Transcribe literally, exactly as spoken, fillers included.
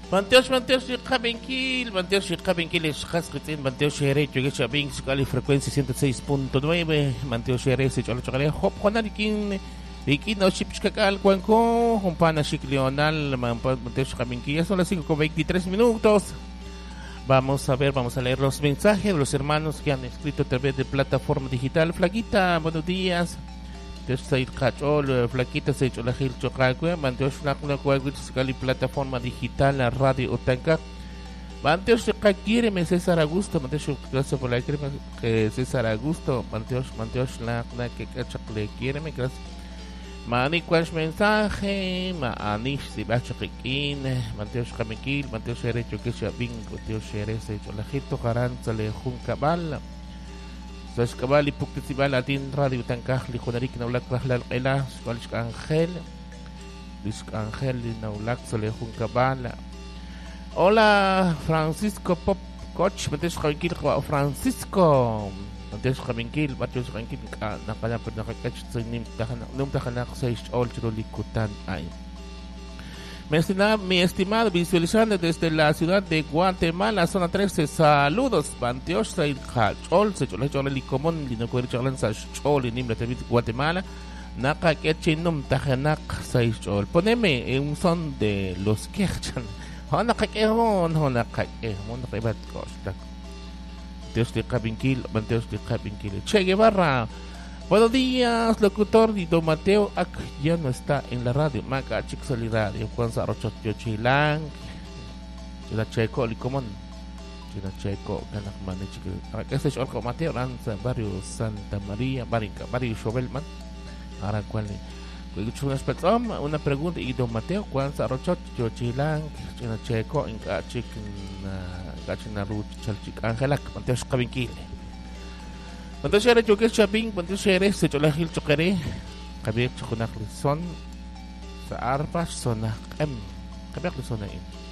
Manteos, manteos, Kabenkil, manteos, Kabenkil, es Hasketin, manteos, Herecho, que Chabin, Scali, frecuencia ciento seis punto nueve, manteos, Herecho, Cholo, Chocare, Hop, Honarikin, Ikin, no Chipchakal, Cuanco, Jumpana, Chic Leonal, manteos, Kabenkil, ya son las cinco con veintitrés minutos. Vamos a ver, vamos a leer los mensajes de los hermanos que han escrito a través de plataforma digital. Flaquita, buenos días. Dios se cachol, Flaquita se echó la gil chocalcue, manteos una cual Scali plataforma digital, la radio Otanca. Manteos quiere me César Augusto, manteos gracias por la crema que César Augusto, manteos, manteos la que cacha le quiere me gracias. Mani cuál mensaje, ma anish si bacha pekin, manteos kamikil, manteos herecho que sea bingo, manteos herese hecho la gil tocaranza le jun cabal. Sas kabali puktibal atin radio tangkah li khonarik na ulak bahlal qila skolish Ángel Luis Ángel na ulak sa lehung kabala. Hola Francisco Pop Coach, manteos kamikil ko Francisco. Manteos kamikil, manteos kamikil na kanya pud nakakatch sa nim tahan num tahanak sa all chiro likutan ay. Mi estimado, mi estimado, visualizando desde la ciudad de Guatemala, zona trece, saludos, Banteos, Sail Hachol, Sechol, Chol, Licomón, Linocuer, Cholan, Sachol, y Nimla, Guatemala, Naka, Ketchinum, Tajanak, Sachol. Poneme un son de los Kerchan, Honaka, Kehon, Honaka, Kehon, Rebat Costa. Banteos de Cabinquil, Banteos de Cabinquil. Che Guevara. Buenos días, locutor Dido Mateo. Ac ya no está en la radio. Maca Chixoli Radio. Juan Sarochot Yochilang. Chila Checo Licomón. Chila Checo Ganak Manichik. Este es Orco Mateo Ranza, barrio Santa María, Barinca, barrio Chobelman. Ahora cuál es. Una pregunta. Dido Mateo. Juan Sarochot Yochilang. Chila Checo en Gachik Gachinaru Chalchik Angelak. Mateos Cabinquile. Manteos share choque shopping, manteos share se chola hil chokere. Kabik chokunak lison sa arpas sonak em. Kabik lison na im.